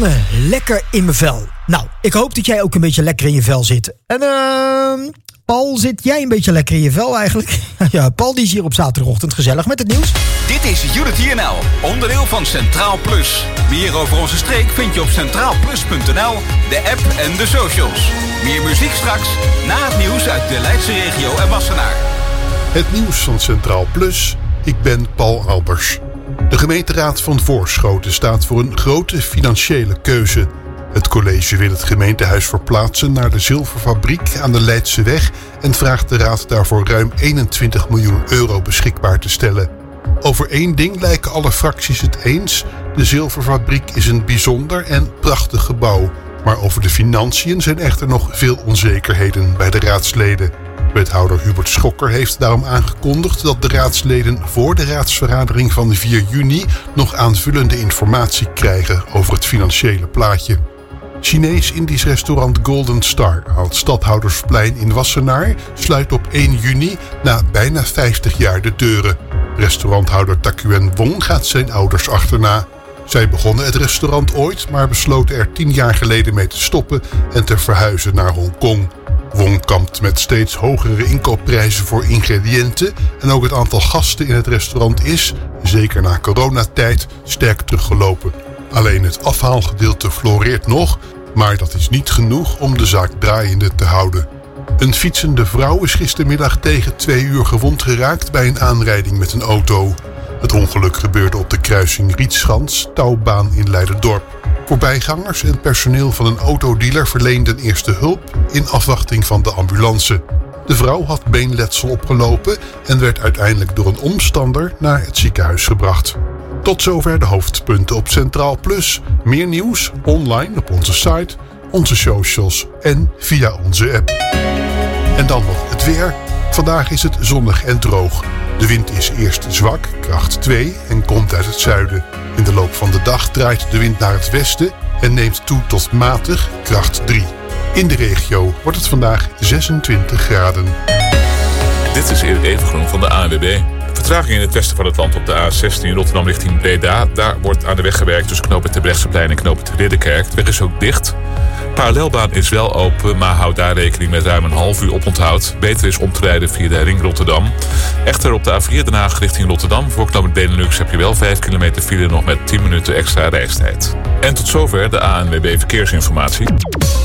Mannen, lekker in mijn vel. Nou, ik hoop dat jij ook een beetje lekker in je vel zit. En Paul, zit jij een beetje lekker in je vel eigenlijk? Ja, Paul die is hier op zaterdagochtend gezellig met het nieuws. Dit is Unity NL, onderdeel van Centraal Plus. Meer over onze streek vind je op centraalplus.nl, de app en de socials. Meer muziek straks, na het nieuws uit de Leidse regio en Wassenaar. Het nieuws van Centraal Plus. Ik ben Paul Albers. De gemeenteraad van Voorschoten staat voor een grote financiële keuze. Het college wil het gemeentehuis verplaatsen naar de zilverfabriek aan de Leidseweg en vraagt de raad daarvoor ruim 21 miljoen euro beschikbaar te stellen. Over één ding lijken alle fracties het eens. De zilverfabriek is een bijzonder en prachtig gebouw. Maar over de financiën zijn echter nog veel onzekerheden bij de raadsleden. Wethouder Hubert Schokker heeft daarom aangekondigd dat de raadsleden voor de raadsvergadering van 4 juni nog aanvullende informatie krijgen over het financiële plaatje. Chinees-Indisch restaurant Golden Star aan het Stadhoudersplein in Wassenaar sluit op 1 juni na bijna 50 jaar de deuren. Restauranthouder Takuen Wong gaat zijn ouders achterna. Zij begonnen het restaurant ooit, maar besloten er 10 jaar geleden mee te stoppen en te verhuizen naar Hongkong. Wong kampt met steeds hogere inkoopprijzen voor ingrediënten en ook het aantal gasten in het restaurant is, zeker na coronatijd, sterk teruggelopen. Alleen het afhaalgedeelte floreert nog, maar dat is niet genoeg om de zaak draaiende te houden. Een fietsende vrouw is gistermiddag tegen 2 uur gewond geraakt bij een aanrijding met een auto. Het ongeluk gebeurde op de kruising Rietschans, Touwbaan in Leiderdorp. Voorbijgangers en personeel van een autodealer verleenden eerste hulp in afwachting van de ambulance. De vrouw had beenletsel opgelopen en werd uiteindelijk door een omstander naar het ziekenhuis gebracht. Tot zover de hoofdpunten op Centraal Plus. Meer nieuws online op onze site, onze socials en via onze app. En dan nog het weer. Vandaag is het zonnig en droog. De wind is eerst zwak, kracht 2 en komt uit het zuiden. In de loop van de dag draait de wind naar het westen en neemt toe tot matig, kracht 3. In de regio wordt het vandaag 26 graden. Dit is Erik Evengroen van de ANWB. Vertraging in het westen van het land op de A16 Rotterdam richting Breda. Daar wordt aan de weg gewerkt tussen knooppunt Terbrechtseplein en knooppunt Ridderkerk. De weg is ook dicht. Parallelbaan is wel open, maar houd daar rekening met ruim een half uur oponthoud. Beter is om te rijden via de ring Rotterdam. Echter op de A4 Den Haag richting Rotterdam. Voor knooppunt Benelux heb je wel 5 kilometer file nog met 10 minuten extra reistijd. En tot zover de ANWB Verkeersinformatie.